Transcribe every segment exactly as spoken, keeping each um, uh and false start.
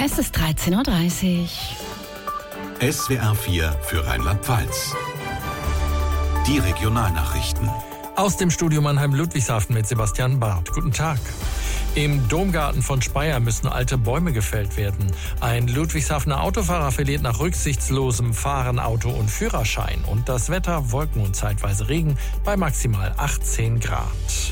Es ist dreizehn Uhr dreißig. S W R vier für Rheinland-Pfalz. Die Regionalnachrichten. Aus dem Studio Mannheim-Ludwigshafen mit Sebastian Barth. Guten Tag. Im Domgarten von Speyer müssen alte Bäume gefällt werden. Ein Ludwigshafener Autofahrer verliert nach rücksichtslosem Fahren Auto und Führerschein. Und das Wetter, Wolken und zeitweise Regen bei maximal achtzehn Grad.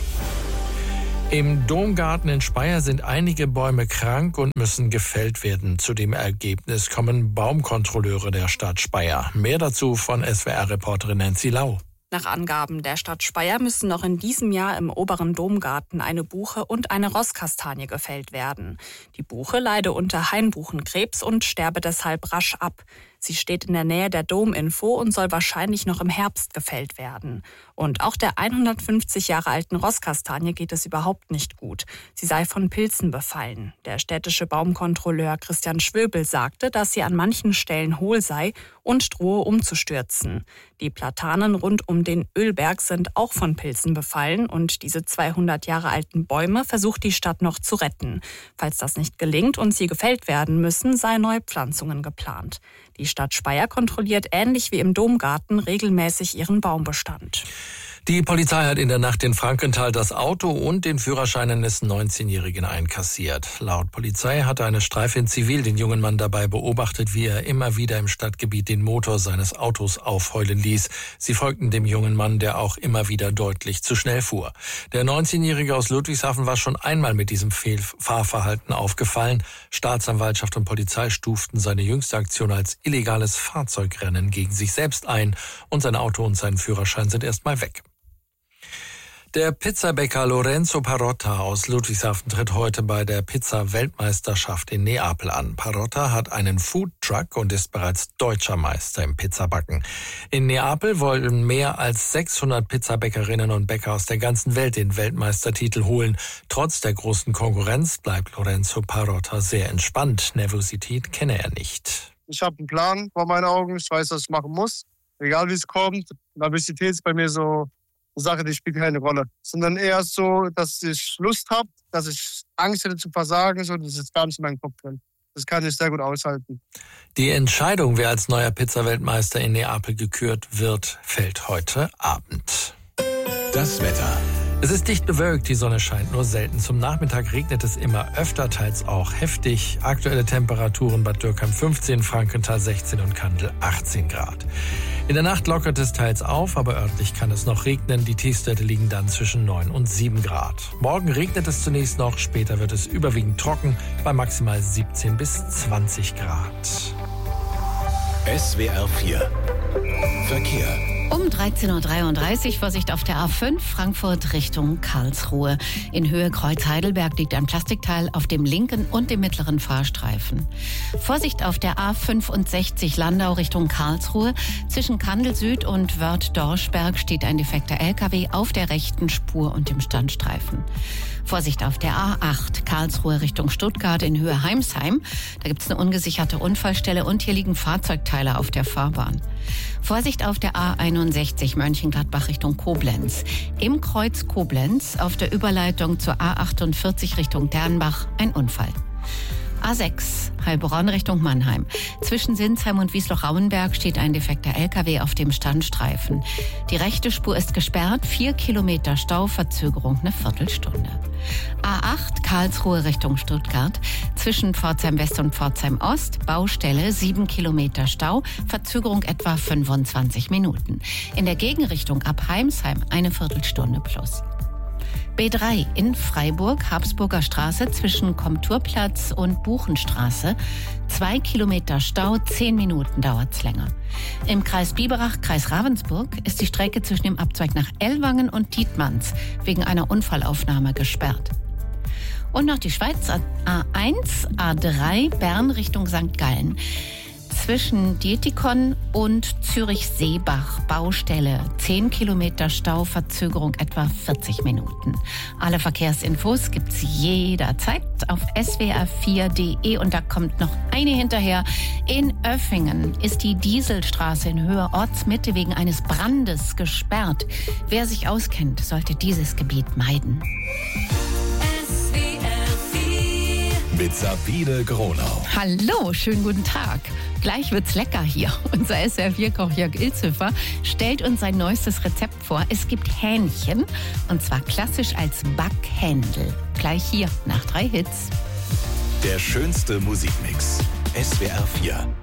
Im Domgarten in Speyer sind einige Bäume krank und müssen gefällt werden. Zu dem Ergebnis kommen Baumkontrolleure der Stadt Speyer. Mehr dazu von S W R-Reporterin Nancy Lau. Nach Angaben der Stadt Speyer müssen noch in diesem Jahr im oberen Domgarten eine Buche und eine Rosskastanie gefällt werden. Die Buche leide unter Hainbuchenkrebs und sterbe deshalb rasch ab. Sie steht in der Nähe der Dominfo und soll wahrscheinlich noch im Herbst gefällt werden. Und auch der hundertfünfzig Jahre alten Rosskastanie geht es überhaupt nicht gut. Sie sei von Pilzen befallen. Der städtische Baumkontrolleur Christian Schwöbel sagte, dass sie an manchen Stellen hohl sei und drohe umzustürzen. Die Platanen rund um den Ölberg sind auch von Pilzen befallen und diese zweihundert Jahre alten Bäume versucht die Stadt noch zu retten. Falls das nicht gelingt und sie gefällt werden müssen, seien neue Pflanzungen geplant. Die Stadt Speyer kontrolliert ähnlich wie im Domgarten regelmäßig ihren Baumbestand. Die Polizei hat in der Nacht in Frankenthal das Auto und den Führerschein eines neunzehnjährigen einkassiert. Laut Polizei hatte eine Streife in Zivil den jungen Mann dabei beobachtet, wie er immer wieder im Stadtgebiet den Motor seines Autos aufheulen ließ. Sie folgten dem jungen Mann, der auch immer wieder deutlich zu schnell fuhr. Der neunzehnjährige aus Ludwigshafen war schon einmal mit diesem Fehlfahrverhalten aufgefallen. Staatsanwaltschaft und Polizei stuften seine jüngste Aktion als illegales Fahrzeugrennen gegen sich selbst ein und sein Auto und sein Führerschein sind erstmal weg. Der Pizzabäcker Lorenzo Parotta aus Ludwigshafen tritt heute bei der Pizza-Weltmeisterschaft in Neapel an. Parotta hat einen Foodtruck und ist bereits deutscher Meister im Pizzabacken. In Neapel wollen mehr als sechshundert Pizzabäckerinnen und Bäcker aus der ganzen Welt den Weltmeistertitel holen. Trotz der großen Konkurrenz bleibt Lorenzo Parotta sehr entspannt. Nervosität kenne er nicht. Ich habe einen Plan vor meinen Augen. Ich weiß, was ich machen muss. Egal wie es kommt. Nervosität ist bei mir so eine Sache, die spielt keine Rolle. Sondern eher so, dass ich Lust habe, dass ich Angst hätte zu versagen. So, das ist gar nicht in meinem Kopf drin. Das kann ich sehr gut aushalten. Die Entscheidung, wer als neuer Pizza-Weltmeister in Neapel gekürt wird, fällt heute Abend. Das Wetter. Es ist dicht bewölkt, die Sonne scheint nur selten. Zum Nachmittag regnet es immer öfter, teils auch heftig. Aktuelle Temperaturen: Bad Dürkheim fünfzehn, Frankenthal sechzehn und Kandel achtzehn Grad. In der Nacht lockert es teils auf, aber örtlich kann es noch regnen. Die Tiefstwerte liegen dann zwischen neun und sieben Grad. Morgen regnet es zunächst noch, später wird es überwiegend trocken bei maximal siebzehn bis zwanzig Grad. S W R vier Verkehr. Um dreizehn Uhr dreiunddreißig Vorsicht auf der A fünf Frankfurt Richtung Karlsruhe. In Höhe Kreuz Heidelberg liegt ein Plastikteil auf dem linken und dem mittleren Fahrstreifen. Vorsicht auf der A fünfundsechzig Landau Richtung Karlsruhe. Zwischen Kandel Süd und Wörth-Dorschberg steht ein defekter L K W auf der rechten Spur und dem Standstreifen. Vorsicht auf der A acht Karlsruhe Richtung Stuttgart in Höhe Heimsheim. Da gibt es eine ungesicherte Unfallstelle und hier liegen Fahrzeugteile auf der Fahrbahn. Vorsicht auf der A einundsechzig Mönchengladbach Richtung Koblenz. Im Kreuz Koblenz auf der Überleitung zur A achtundvierzig Richtung Dernbach ein Unfall. A sechs Heilbronn Richtung Mannheim. Zwischen Sinsheim und Wiesloch-Rauenberg steht ein defekter L K W auf dem Standstreifen. Die rechte Spur ist gesperrt, vier Kilometer Stau, Verzögerung eine Viertelstunde. A acht Karlsruhe Richtung Stuttgart. Zwischen Pforzheim West und Pforzheim Ost, Baustelle, sieben Kilometer Stau, Verzögerung etwa fünfundzwanzig Minuten. In der Gegenrichtung ab Heimsheim eine Viertelstunde plus. B drei in Freiburg, Habsburger Straße zwischen Komturplatz und Buchenstraße. Zwei Kilometer Stau, zehn Minuten dauert's länger. Im Kreis Biberach, Kreis Ravensburg, ist die Strecke zwischen dem Abzweig nach Ellwangen und Dietmanns wegen einer Unfallaufnahme gesperrt. Und noch die Schweiz, A eins, A drei, Bern Richtung Sankt Gallen. Zwischen Dietikon und Zürich-Seebach, Baustelle, zehn Kilometer Stau, Verzögerung etwa vierzig Minuten. Alle Verkehrsinfos gibt's jederzeit auf S W R vier punkt de und da kommt noch eine hinterher. In Öffingen ist die Dieselstraße in Höhe Ortsmitte wegen eines Brandes gesperrt. Wer sich auskennt, sollte dieses Gebiet meiden. mit Sabine Gronau. Hallo, schönen guten Tag. Gleich wird's lecker hier. Unser S W R vier-Koch Jörg Ilzhöfer stellt uns sein neuestes Rezept vor. Es gibt Hähnchen und zwar klassisch als Backhändel. Gleich hier nach drei Hits. Der schönste Musikmix. S W R vier.